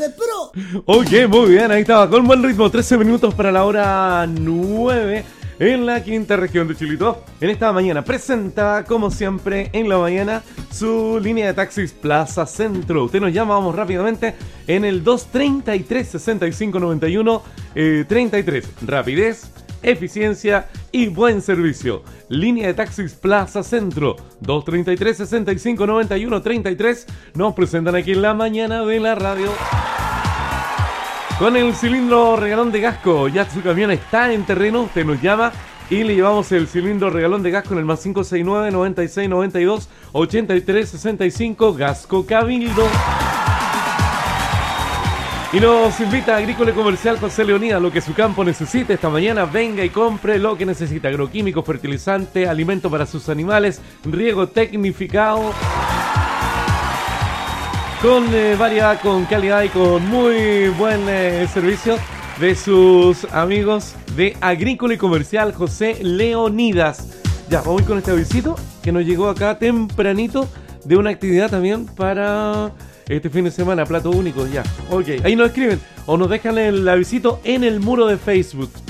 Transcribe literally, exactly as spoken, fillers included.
Pro. Ok, muy bien, ahí estaba, con buen ritmo, trece minutos para la hora nueve en la quinta región de Chilito. En esta mañana presenta, como siempre, en la mañana, su línea de taxis Plaza Centro. Usted nos llama, vamos rápidamente, en el dos treinta y tres, sesenta y cinco noventa y uno, eh, treinta y tres. Rapidez, eficiencia y buen servicio. Línea de taxis Plaza Centro, dos treinta y tres, sesenta y cinco noventa y uno, treinta y tres. Nos presentan aquí en la mañana de la radio con el cilindro regalón de Gasco. Ya su camión está en terreno, usted nos llama y le llevamos el cilindro regalón de Gasco en el más cinco seis nueve, noventa y seis, noventa y dos, ochenta y tres, sesenta y cinco, Gasco Cabildo. Y nos invita a Agrícola y Comercial José Leonidas, lo que su campo necesite esta mañana, venga y compre lo que necesita: agroquímicos, fertilizante, alimento para sus animales, riego tecnificado, con eh, variedad, con calidad y con muy buen eh, servicio de sus amigos de Agrícola y Comercial José Leonidas. Ya, vamos a ir con este avisito que nos llegó acá tempranito de una actividad también para este fin de semana, plato único, ya. Ok, ahí nos escriben o nos dejan el avisito en el muro de Facebook.